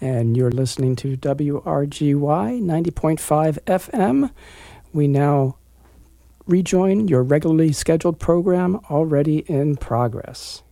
and you're listening to WRGY 90.5 FM. We now rejoin your regularly scheduled program already in progress.